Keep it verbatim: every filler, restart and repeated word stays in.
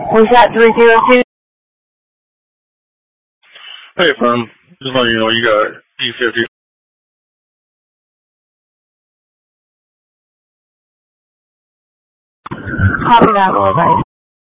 Was that three zero two? Hey, firm. Just letting you know you got E fifty. Copy that, Lord, right?